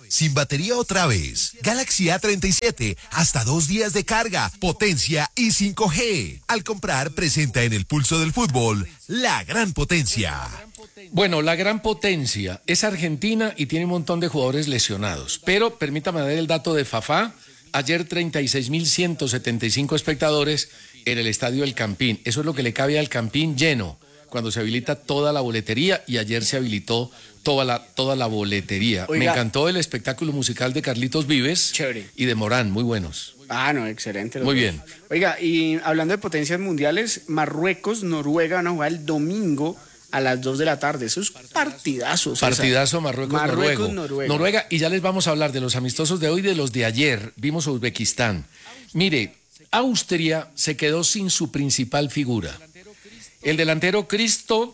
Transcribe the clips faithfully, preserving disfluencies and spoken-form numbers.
sin batería otra vez. Galaxy A treinta y siete, hasta dos días de carga, potencia y cinco G. Al comprar, presenta en el pulso del fútbol la gran potencia. Bueno, la gran potencia es Argentina y tiene un montón de jugadores lesionados. Pero permítame dar el dato de Fafá. Ayer treinta y seis mil ciento setenta y cinco espectadores en el estadio El Campín. Eso es lo que le cabe al Campín lleno, cuando se habilita toda la boletería, y ayer se habilitó toda la, toda la boletería. Oiga, me encantó el espectáculo musical de Carlitos Vives. Chévere. Y de Morán, muy buenos. Ah, no, excelente. Muy bien. Oiga, y hablando de potencias mundiales, Marruecos, Noruega van a jugar el domingo a las dos de la tarde. Eso es partidazo. Partidazo Marruecos, Marruecos Noruego. Noruega. Noruega. Y ya les vamos a hablar de los amistosos de hoy y de los de ayer. Vimos a Uzbekistán. Mire, Austria se quedó sin su principal figura. El delantero Christoph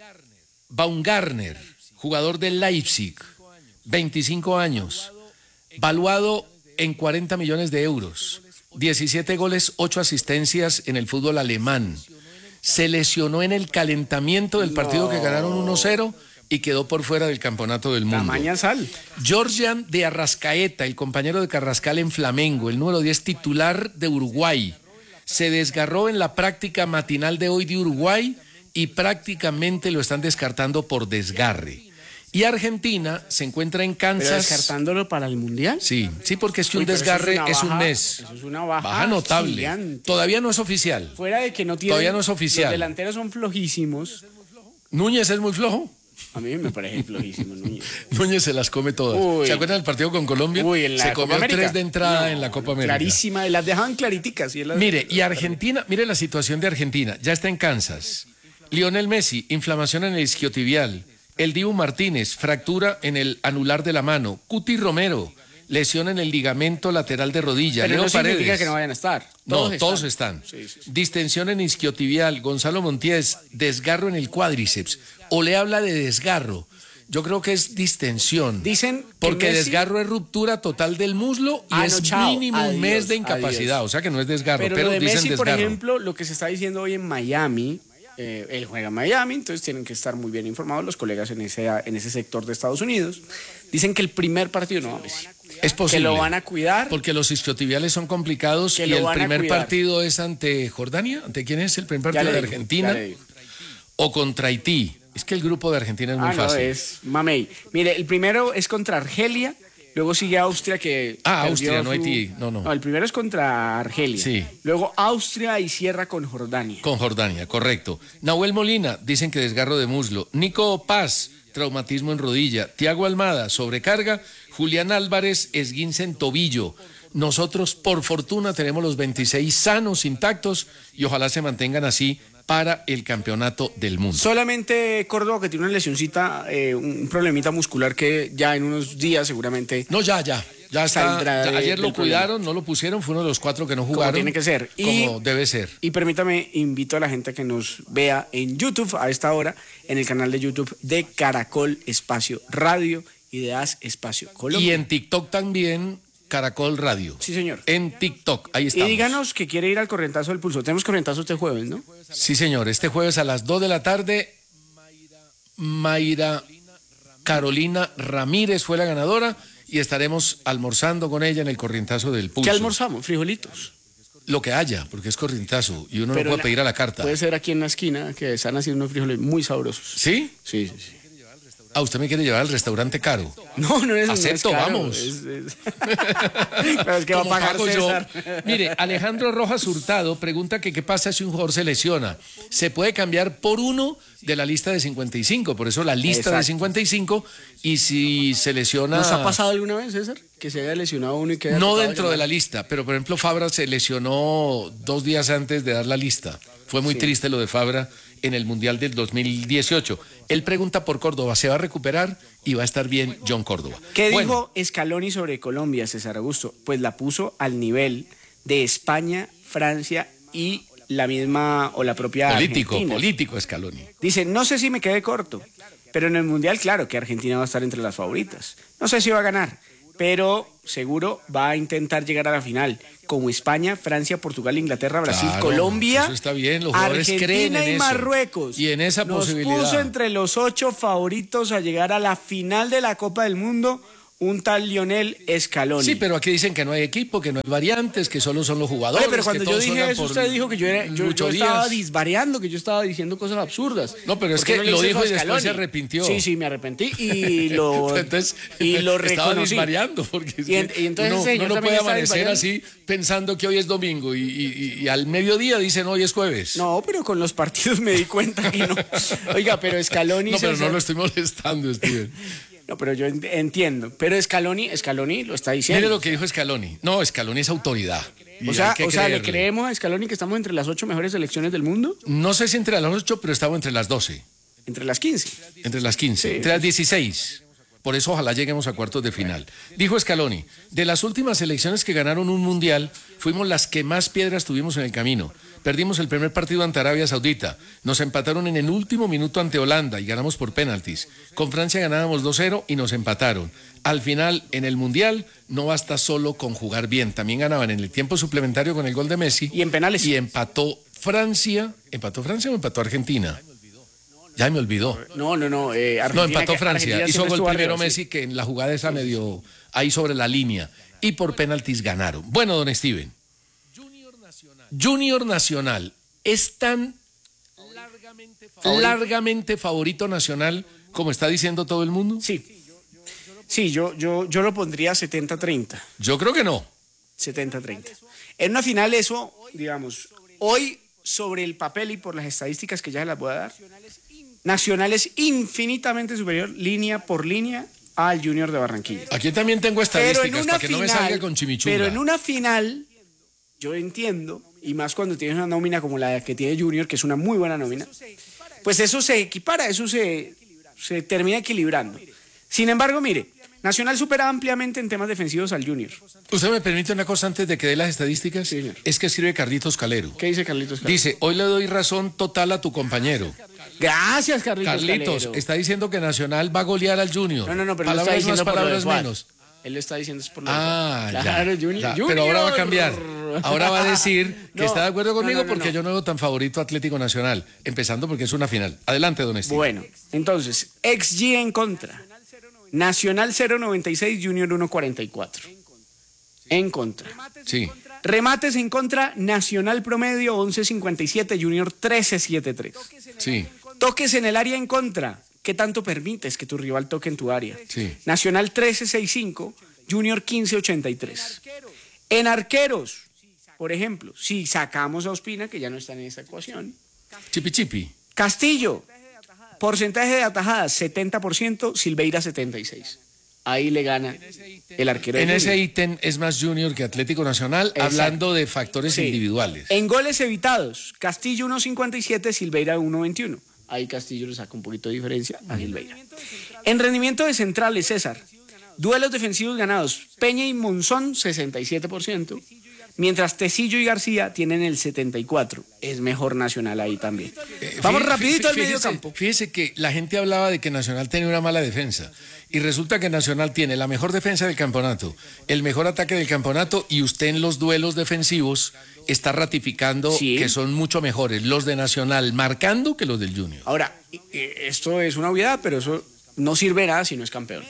Baumgartner, jugador del Leipzig, veinticinco años, valuado en cuarenta millones de euros, diecisiete goles, ocho asistencias en el fútbol alemán. Se lesionó en el calentamiento del partido no. que ganaron uno cero y quedó por fuera del campeonato del mundo. Tamaña sal. Georgian de Arrascaeta, el compañero de Carrascal en Flamengo, el número diez titular de Uruguay, se desgarró en la práctica matinal de hoy de Uruguay y prácticamente lo están descartando por desgarre. Y Argentina se encuentra en Kansas. ¿Pero descartándolo para el Mundial? Sí, sí, porque es que Uy, un desgarre es, es un baja, mes. Eso es una baja, baja notable. Gigante. Todavía no es oficial. Fuera de que no tiene. Todavía no es oficial. Los delanteros son flojísimos. Núñez es muy flojo. A mí me parece flojísimo Núñez. Núñez se las come todas. Uy. ¿Se acuerdan del partido con Colombia? Uy, en la se comió Copa tres de entrada no, en la Copa América. Clarísima, las dejaban clariticas. Y las... Mire, y Argentina, mire la situación de Argentina. Ya está en Kansas. Lionel Messi, inflamación en el isquiotibial. El Dibu Martínez, fractura en el anular de la mano. Cuti Romero, lesión en el ligamento lateral de rodilla. Pero Leo no Paredes. significa que no vayan a estar. Todos no, están. todos están. Sí, sí, sí. Distensión en isquiotibial. Gonzalo Montiés, desgarro en el cuádriceps. O le habla de desgarro. Yo creo que es distensión. Dicen que porque Messi... desgarro es ruptura total del muslo y ah, es no, chao. mínimo adiós, un mes de incapacidad. Adiós. O sea que no es desgarro, pero, pero lo de dicen Messi, desgarro. por ejemplo, lo que se está diciendo hoy en Miami, eh, él juega en Miami, entonces tienen que estar muy bien informados los colegas en ese, en ese sector de Estados Unidos. Dicen que el primer partido no va a Messi. Es posible. Que lo van a cuidar. Porque los isquiotibiales son complicados y el primer partido es ante Jordania. ¿Ante quién es el primer partido? ¿De Argentina? O contra Haití. Es que el grupo de Argentina es muy ah, fácil. No, es mamey. Mire, el primero es contra Argelia, luego sigue Austria que... Ah, Austria, no Haití, no, no. No, el primero es contra Argelia. Sí. Luego Austria y cierra con Jordania. Con Jordania, correcto. Nahuel Molina, dicen que desgarro de muslo. Nico Paz, traumatismo en rodilla. Tiago Almada, sobrecarga. Julián Álvarez, esguince en tobillo. Nosotros, por fortuna, tenemos los veintiséis sanos, intactos, y ojalá se mantengan así para el campeonato del mundo. Solamente Córdoba, que tiene una lesioncita, eh, un problemita muscular que ya en unos días seguramente... No, ya, ya. Ya está. Ya, de, ayer lo cuidaron, problema. no lo pusieron, fue uno de los cuatro que no jugaron. Como tiene que ser. Como y, debe ser. Y permítame, invito a la gente a que nos vea en YouTube a esta hora, en el canal de YouTube de Caracol Espacio Radio y de As Espacio Colombia. Y en TikTok también, Caracol Radio. Sí, señor. En TikTok, ahí estamos. Y díganos que quiere ir al corrientazo del pulso. Tenemos corrientazo este jueves, ¿no? Sí, señor. Este jueves a las dos de la tarde, Mayra Carolina Ramírez fue la ganadora y estaremos almorzando con ella en el corrientazo del pulso. ¿Qué almorzamos? ¿Frijolitos? Lo que haya, porque es corrientazo y uno Pero no puede la, pedir a la carta. Puede ser aquí en la esquina, que están haciendo unos frijoles muy sabrosos. ¿Sí? Sí, sí, sí. Ah, usted me quiere llevar al restaurante caro. No, no es Acepto, no es caro, vamos. Es, es... Pero es que va a pagar César. Yo. Mire, Alejandro Rojas Hurtado pregunta que qué pasa si un jugador se lesiona. Se puede cambiar por uno de la lista de cincuenta y cinco, por eso la lista Exacto. de cincuenta y cinco, y si se lesiona... ¿Nos ha pasado alguna vez, César? Que se haya lesionado uno y que haya No dentro de la lista, pero por ejemplo Fabra se lesionó dos días antes de dar la lista. Fue muy sí. triste lo de Fabra en el Mundial del dos mil dieciocho. Él pregunta por Córdoba, ¿se va a recuperar? Y va a estar bien John Córdoba. ¿Qué bueno. dijo Scaloni sobre Colombia, César Augusto? Pues la puso al nivel de España, Francia y la misma o la propia político, Argentina. Político, Scaloni. Dice, no sé si me quedé corto, pero en el Mundial, claro que Argentina va a estar entre las favoritas. No sé si va a ganar, pero seguro va a intentar llegar a la final, como España, Francia, Portugal, Inglaterra, Brasil, claro, Colombia, eso está bien, los jugadores Argentina creen en y eso. Marruecos. Y en esa Nos posibilidad. puso entre los ocho favoritos a llegar a la final de la Copa del Mundo. un tal Lionel Scaloni. Sí, pero aquí dicen que no hay equipo, que no hay variantes, que solo son los jugadores. Oye, pero cuando que yo todos dije juegan eso, por usted dijo que yo, era, yo, yo Díaz. estaba disvariando, que yo estaba diciendo cosas absurdas. No, pero es ¿Por qué que no le lo hice dijo eso y a después Scaloni? se arrepintió. Sí, sí, me arrepentí y lo, entonces, y lo estaba reconocí. disvariando, porque es Y en- que y entonces uno, ese señor uno no también puede está amanecer disvariando. así pensando que hoy es domingo y, y- y al mediodía dicen hoy es jueves. No, pero con los partidos me di cuenta que no. Oiga, pero Scaloni... No, pero se- no lo estoy molestando, Steven. No, pero yo en- entiendo. Pero Scaloni, Scaloni lo está diciendo. Mire lo que dijo Scaloni. No, Scaloni es autoridad. Y O sea, hay que o sea, ¿le creerle. creemos a Scaloni que estamos entre las ocho mejores selecciones del mundo? No sé si entre las ocho, pero estamos entre las doce. Entre las quince. Entre las quince, Sí. entre las dieciséis. Por eso ojalá lleguemos a cuartos de final. Dijo Scaloni, de las últimas selecciones que ganaron un mundial, fuimos las que más piedras tuvimos en el camino. Perdimos el primer partido ante Arabia Saudita, nos empataron en el último minuto ante Holanda y ganamos por penaltis. Con Francia ganábamos dos cero y nos empataron. Al final, en el mundial, no basta solo con jugar bien, también ganaban en el tiempo suplementario con el gol de Messi. Y en penales. Y empató Francia, ¿empató Francia o empató Argentina? Ya me olvidó. No, no, no. eh, No, Argentina empató que- Francia. Argentina Hizo siempre gol estuvo primero arriba, sí. Messi, que en la jugada esa medio ahí sobre la línea. Y por penaltis ganaron. Bueno, don Steven. Junior Nacional es tan largamente favorito nacional como está diciendo todo el mundo. Sí. Sí, yo, yo, yo lo pondría setenta treinta. Yo creo que no. setenta treinta. En una final eso, digamos, hoy sobre el papel y por las estadísticas que ya se las voy a dar, Nacional es infinitamente superior línea por línea al Junior de Barranquilla. Aquí también tengo Pero en estadísticas una para que no me final, salga con chimichurra. pero en una final, yo entiendo, y más cuando tienes una nómina como la que tiene Junior, que es una muy buena nómina, pues eso se equipara, eso se, se termina equilibrando. Sin embargo, mire, Nacional supera ampliamente en temas defensivos al Junior. ¿Usted me permite una cosa antes de que dé las estadísticas? Sí, señor. Es que escribe Carlitos Calero. ¿Qué dice Carlitos Calero? Dice, hoy le doy razón total a tu compañero. Gracias, Carlitos Carlitos, Calero. está diciendo que Nacional va a golear al Junior. No, no, no, pero él lo está palabras diciendo más, por lo de palabras Suárez. menos. Él lo está diciendo es por lo de Ah, Suárez. ya, Claro, Junior. ya. Junior. Pero ahora va a cambiar. Ahora va a decir que No, está de acuerdo no, conmigo no, no, porque no. yo no veo tan favorito a Atlético Nacional, empezando porque es una final. Adelante, don Steven. Bueno, entonces, X G en contra. Nacional cero noventa y seis, Junior uno cuarenta y cuatro. En contra. Sí. Remates en contra, Nacional promedio once cincuenta y siete, Junior trece setenta y tres. Sí. Toques en el área en contra. ¿Qué tanto permites que tu rival toque en tu área? Sí. Nacional trece sesenta y cinco, Junior quince ochenta y tres. En arqueros, por ejemplo, si sacamos a Ospina, que ya no está en esa ecuación. Chipi chipi. Castillo, porcentaje de atajadas setenta por ciento, Silveira setenta y seis. Ahí le gana el arquero. de En ese Junior. ítem es más Junior que Atlético Nacional, Exacto. hablando de factores Sí. individuales. En goles evitados, Castillo uno cincuenta y siete, Silveira uno veintiuno. Ahí Castillo le saca un poquito de diferencia a Silveira. En rendimiento de centrales, César, duelos defensivos ganados, Peña y Monzón sesenta y siete por ciento, mientras Tecillo y García tienen el setenta y cuatro por ciento. Es mejor Nacional ahí también. Eh, Vamos fí- rapidito al fí- medio fíjese- campo. Fíjese que la gente hablaba de que Nacional tenía una mala defensa y resulta que Nacional tiene la mejor defensa del campeonato, el mejor ataque del campeonato y usted en los duelos defensivos está ratificando Sí. que son mucho mejores los de Nacional marcando que los del Junior. Ahora, eh, esto es una obviedad, pero eso no sirve de nada si no es campeón.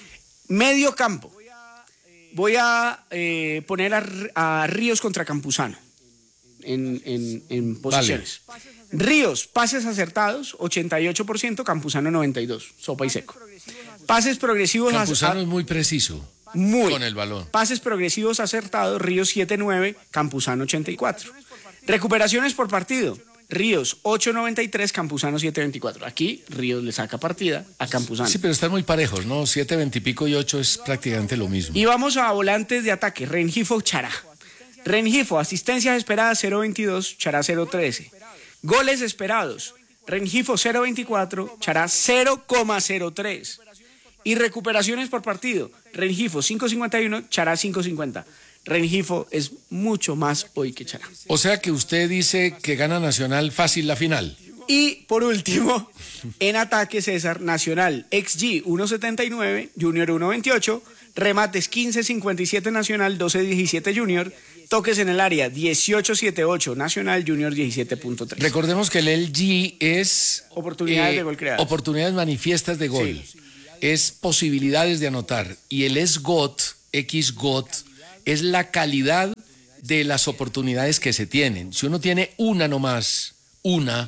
Medio campo. Voy a eh, poner a, R- a Ríos contra Campuzano en, en, en posiciones. Ríos, pases acertados, ochenta y ocho por ciento, Campuzano noventa y dos por ciento, sopa y seco. Pases progresivos Campuzano a- es muy preciso muy. con el balón. Pases progresivos acertados, Ríos siete nueve, Campuzano ochenta y cuatro. Recuperaciones por partido, Ríos ocho noventa y tres, Campuzano siete veinticuatro. Aquí Ríos le saca partida a Campuzano. Sí, pero están muy parejos, ¿no? siete, veinte y pico y ocho es prácticamente lo mismo. Y vamos a volantes de ataque, Rengifo, Chará. Rengifo, asistencias esperadas cero veintidós, Chará cero trece. Goles esperados, Rengifo cero veinticuatro, Chará cero cero tres. Y recuperaciones por partido, Rengifo cinco cincuenta y uno, Chará cinco cincuenta. Rengifo es mucho más hoy que Chará. O sea que usted dice que gana Nacional fácil la final. Y por último, en ataque, César, Nacional, X G uno setenta y nueve, Junior uno veintiocho, remates quince cincuenta y siete Nacional, doce diecisiete Junior, toques en el área dieciocho setenta y ocho Nacional, Junior diecisiete punto tres. Recordemos que el L G es... Oportunidades de gol creadas. Oportunidades manifiestas de gol. Sí. es posibilidades de anotar y el S G O T, X G O T, es la calidad de las oportunidades que se tienen. Si uno tiene una nomás, una,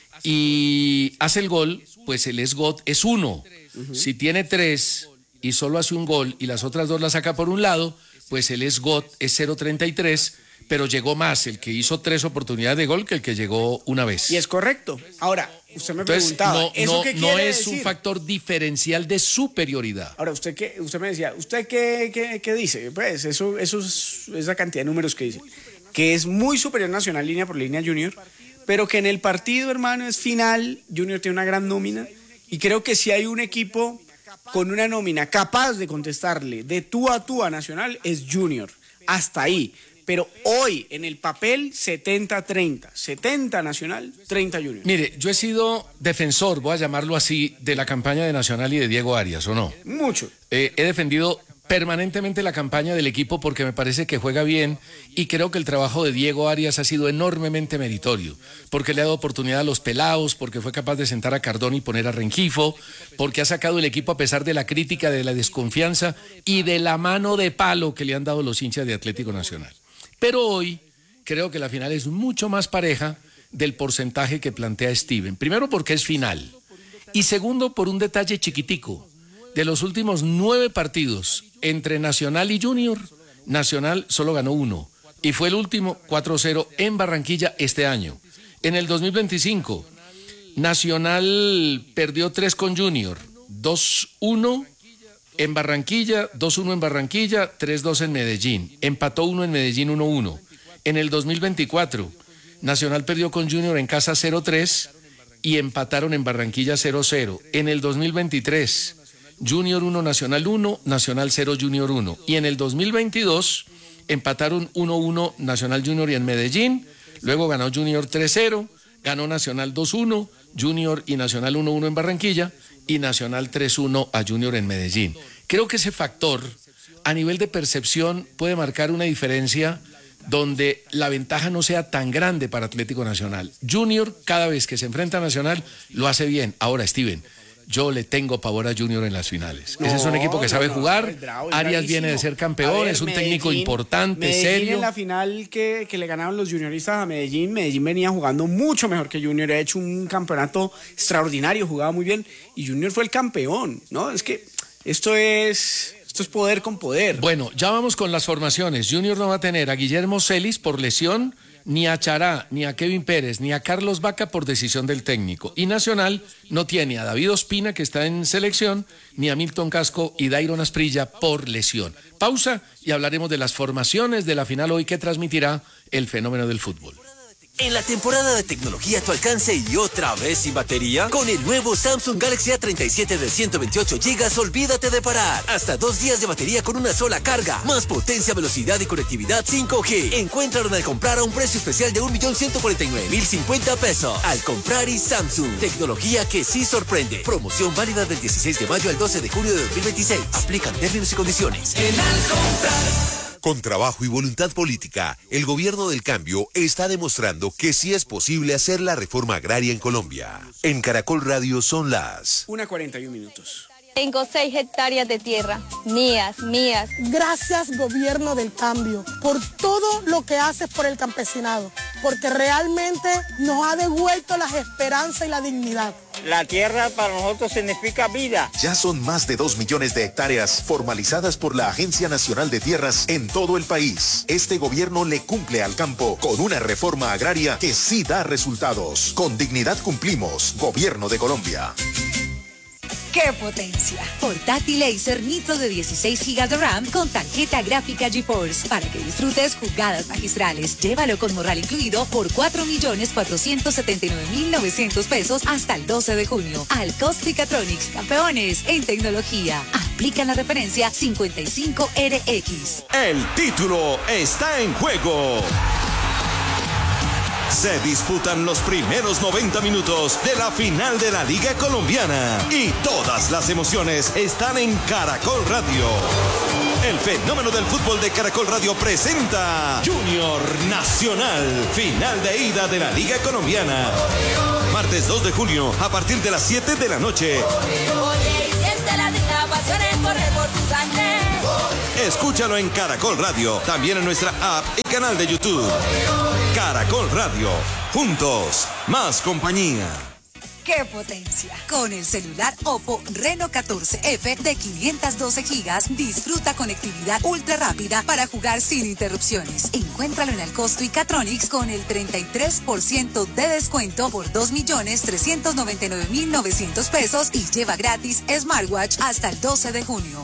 y hace el gol, pues el S G O T es uno. Uh-huh. Si tiene tres y solo hace un gol y las otras dos las saca por un lado, pues el S G O T es cero punto treinta y tres, pero llegó más el que hizo tres oportunidades de gol que el que llegó una vez. Y es correcto. Ahora, usted me Entonces, preguntaba, no, ¿eso no, qué no quiere es decir? un factor diferencial de superioridad. Ahora, usted qué, usted me decía, ¿usted qué, qué, qué dice? Pues eso, eso es esa cantidad de números que dice. Que es muy superior Nacional línea por línea Junior, pero que en el partido, hermano, es final. Junior tiene una gran nómina. Y creo que si hay un equipo con una nómina capaz de contestarle de tú a tú a Nacional, es Junior. Hasta ahí. Pero hoy, en el papel, setenta treinta. setenta Nacional, treinta Junior. Mire, yo he sido defensor, voy a llamarlo así, de la campaña de Nacional y de Diego Arias, ¿o no? Mucho. Eh, he defendido permanentemente la campaña del equipo porque me parece que juega bien y creo que el trabajo de Diego Arias ha sido enormemente meritorio, porque le ha dado oportunidad a los pelados, porque fue capaz de sentar a Cardón y poner a Rengifo, porque ha sacado el equipo a pesar de la crítica, de la desconfianza y de la mano de palo que le han dado los hinchas de Atlético Nacional. Pero hoy creo que la final es mucho más pareja del porcentaje que plantea Steven. Primero porque es final y segundo por un detalle chiquitico. De los últimos nueve partidos entre Nacional y Junior, Nacional solo ganó uno y fue el último cuatro cero en Barranquilla este año. En el dos mil veinticinco, Nacional perdió tres con Junior, dos uno en Barranquilla, dos uno en Barranquilla, tres dos en Medellín. Empató uno en Medellín, uno uno. En el dos mil veinticuatro, Nacional perdió con Junior en casa cero tres y empataron en Barranquilla cero cero. En el dos mil veintitrés, Junior uno, Nacional uno, Nacional cero, Junior uno. Y en el dos mil veintidós empataron uno uno Nacional Junior y en Medellín. Luego ganó Junior tres cero, ganó Nacional dos uno, Junior y Nacional uno uno en Barranquilla y Nacional tres uno a Junior en Medellín. Creo que ese factor a nivel de percepción puede marcar una diferencia donde la ventaja no sea tan grande para Atlético Nacional. Junior, cada vez que se enfrenta a Nacional, lo hace bien. Ahora, Steven, yo le tengo pavor a Junior en las finales. No, ese es un equipo que sabe no, no, jugar. Es bravo, es Arias bravísimo. Viene de ser campeón, ver, es un Medellín, técnico importante, Medellín serio. En la final que, que le ganaron los junioristas a Medellín, Medellín venía jugando mucho mejor que Junior. Ha hecho un campeonato extraordinario, jugaba muy bien. Y Junior fue el campeón, ¿no? Es que esto es... Esto es poder con poder. Bueno, ya vamos con las formaciones. Junior no va a tener a Guillermo Celis por lesión, ni a Chará, ni a Kevin Pérez, ni a Carlos Vaca por decisión del técnico. Y Nacional no tiene a David Ospina, que está en selección, ni a Milton Casco y Dairon Asprilla por lesión. Pausa y hablaremos de las formaciones de la final hoy que transmitirá el fenómeno del fútbol. En la temporada de tecnología a tu alcance y otra vez sin batería, con el nuevo Samsung Galaxy A treinta y siete de ciento veintiocho gigas, olvídate de parar. Hasta dos días de batería con una sola carga. Más potencia, velocidad y conectividad cinco G. Encuéntralo al comprar a un precio especial de un millón ciento cuarenta y nueve mil cincuenta pesos. Al comprar y Samsung. Tecnología que sí sorprende. Promoción válida del dieciséis de mayo al doce de junio de dos mil veintiséis. Aplican términos y condiciones. En Al comprar. Con trabajo y voluntad política, el gobierno del cambio está demostrando que sí es posible hacer la reforma agraria en Colombia. En Caracol Radio son las una cuarenta y un minutos. Tengo seis hectáreas de tierra, mías, mías. Gracias, gobierno del cambio, por todo lo que haces por el campesinado, porque realmente nos ha devuelto la esperanza y la dignidad. La tierra para nosotros significa vida. Ya son más de dos millones de hectáreas formalizadas por la Agencia Nacional de Tierras en todo el país. Este gobierno le cumple al campo con una reforma agraria que sí da resultados. Con dignidad cumplimos, Gobierno de Colombia. ¡Qué potencia! Portátil Acer Nitro de dieciséis gigas de RAM con tarjeta gráfica GeForce para que disfrutes jugadas magistrales. Llévalo con morral incluido por cuatro millones cuatrocientos setenta y nueve mil novecientos pesos hasta el doce de junio. Alcos-Mechatronics, campeones en tecnología. Aplica la referencia cincuenta y cinco R X. El título está en juego. Se disputan los primeros noventa minutos de la final de la Liga Colombiana y todas las emociones están en Caracol Radio. El fenómeno del fútbol de Caracol Radio presenta Junior Nacional, final de ida de la Liga Colombiana. Martes dos de junio a partir de las siete de la noche. Oye, Escúchalo en Caracol Radio, también en nuestra app y canal de YouTube. Caracol Radio, juntos, más compañía. ¡Qué potencia! Con el celular Oppo Reno catorce F de quinientos doce gigas, disfruta conectividad ultra rápida para jugar sin interrupciones. Encuéntralo en Alcosto y Catronics con el treinta y tres por ciento de descuento por dos millones trescientos noventa y nueve mil novecientos pesos y lleva gratis smartwatch hasta el doce de junio.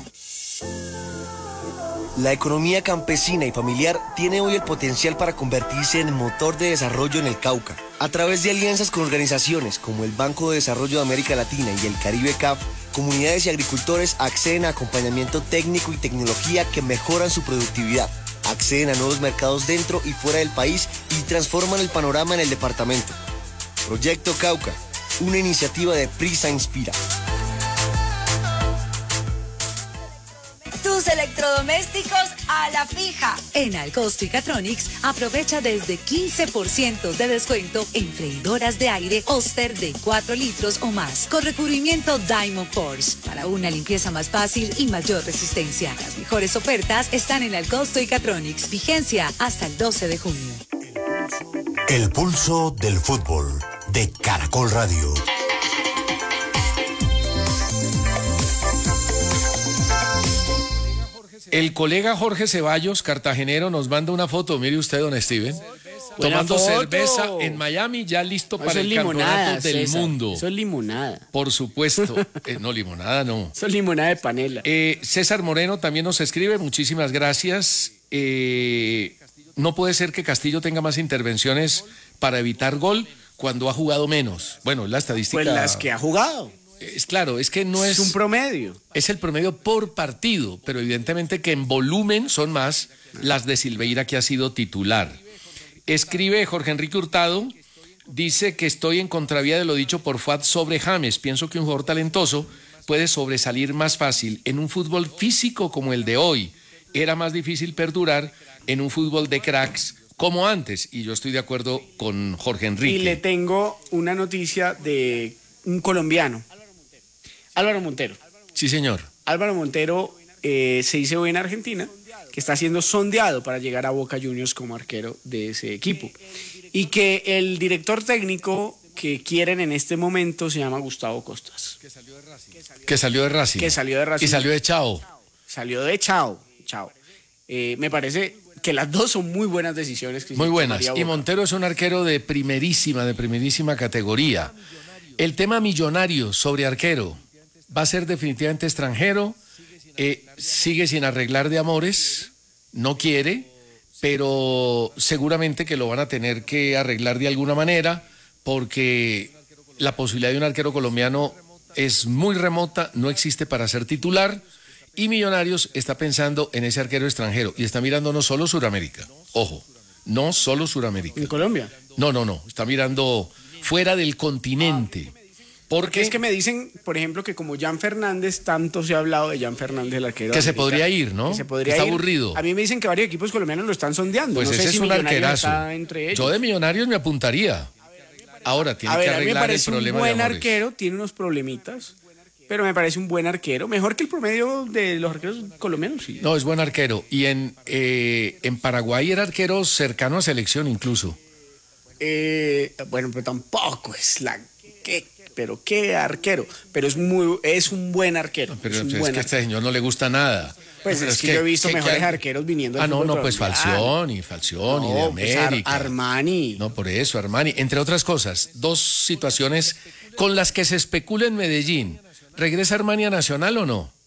La economía campesina y familiar tiene hoy el potencial para convertirse en motor de desarrollo en el Cauca. A través de alianzas con organizaciones como el Banco de Desarrollo de América Latina y el Caribe C A F, comunidades y agricultores acceden a acompañamiento técnico y tecnología que mejoran su productividad, acceden a nuevos mercados dentro y fuera del país y transforman el panorama en el departamento. Proyecto Cauca, una iniciativa de Prisa Inspira. Tus electrodomésticos a la fija. En Alcosto y Catronics aprovecha desde quince por ciento de descuento en freidoras de aire Oster de cuatro litros o más con recubrimiento Diamond Force para una limpieza más fácil y mayor resistencia. Las mejores ofertas están en Alcosto y Catronics. Vigencia hasta el doce de junio. El pulso del fútbol de Caracol Radio. El colega Jorge Ceballos, cartagenero, nos manda una foto, mire usted, don Steven, Buena tomando foto. cerveza en Miami, ya listo Eso para es el limonada, campeonato del César. mundo. Eso es limonada. Por supuesto. Eh, no, limonada no. Eso es limonada de panela. Eh, César Moreno también nos escribe, muchísimas gracias. Eh, no puede ser que Castillo tenga más intervenciones para evitar gol cuando ha jugado menos. Bueno, la estadística... Pues las que ha jugado. Es claro, es que no es... Es un promedio. Es el promedio por partido, pero evidentemente que en volumen son más las de Silveira, que ha sido titular. Escribe Jorge Enrique Hurtado, dice que estoy en contravía de lo dicho por Fuad sobre James. Pienso que un jugador talentoso puede sobresalir más fácil en un fútbol físico como el de hoy. Era más difícil perdurar en un fútbol de cracks como antes. Y yo estoy de acuerdo con Jorge Enrique. Y le tengo una noticia de un colombiano. Álvaro Montero. Sí, señor. Álvaro Montero eh, se dice hoy en Argentina que está siendo sondeado para llegar a Boca Juniors como arquero de ese equipo. Y que el director técnico que quieren en este momento se llama Gustavo Costas. Que salió de Racing. Que salió de Racing. Que salió de Racing. Y salió de Chao. Salió de Chao. Chao. Eh, me parece que las dos son muy buenas decisiones. Que Muy buenas. tomaría Y Boca. Montero es un arquero de primerísima, de primerísima categoría. El tema millonario sobre arquero va a ser definitivamente extranjero, eh, sigue sin arreglar de amores, no quiere, pero seguramente que lo van a tener que arreglar de alguna manera, porque la posibilidad de un arquero colombiano es muy remota, no existe para ser titular, y Millonarios está pensando en ese arquero extranjero, y está mirando no solo Suramérica, ojo, no solo Suramérica. ¿En Colombia? No, no, no, está mirando fuera del continente. Porque es que me dicen, por ejemplo, que como Jan Fernández, tanto se ha hablado de Jan Fernández, el arquero. Que se americano, podría ir, ¿no? Que se podría Está ir. aburrido. A mí me dicen que varios equipos colombianos lo están sondeando. Pues no ese sé es si un Millonarios arquerazo. está entre ellos. Yo de Millonarios me apuntaría. Ahora tiene a ver, que a mí me arreglar el parece un problema buen de amores. arquero, tiene unos problemitas, pero me parece un buen arquero. Mejor que el promedio de los arqueros colombianos, sí. No, es buen arquero. Y en, eh, en Paraguay era arquero cercano a selección incluso. Eh, bueno, pero tampoco es la... ¿Qué? Pero qué arquero. Pero es muy es un buen arquero. Pero es un es buen que a este señor no le gusta nada. Pues Pero es que yo he visto mejores arqueros viniendo Ah, del no, fútbol no, pues colombiano. Falcioni, Falcioni, de No, pues Ar- América. Armani. No, por eso, Armani. Entre otras cosas, dos situaciones con las que se especula en Medellín. ¿Regresa Armani a Nacional o no?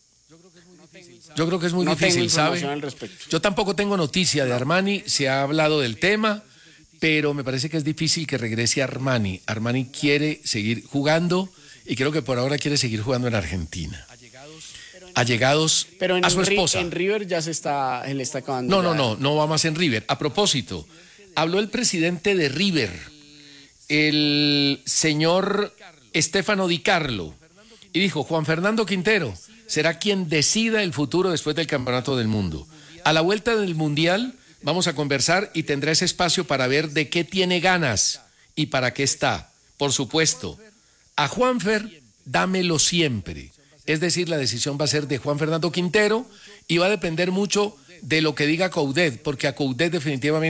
Yo creo que es muy No tengo difícil, información ¿sabe? al respecto. Yo tampoco tengo noticia de Armani, se ha hablado del tema, pero me parece que es difícil que regrese Armani. Armani quiere seguir jugando y creo que por ahora quiere seguir jugando en Argentina. Allegados Pero en, a su Ri- esposa. en River ya se está, se le está acabando. No, no, ya. no, no va más en River. A propósito, habló el presidente de River, el señor Estefano Di Carlo, y dijo, Juan Fernando Quintero será quien decida el futuro después del Campeonato del Mundo. A la vuelta del Mundial vamos a conversar y tendrá ese espacio para ver de qué tiene ganas y para qué está. Por supuesto, a Juanfer, dámelo siempre. Es decir, la decisión va a ser de Juan Fernando Quintero y va a depender mucho de lo que diga Coudet, porque a Coudet definitivamente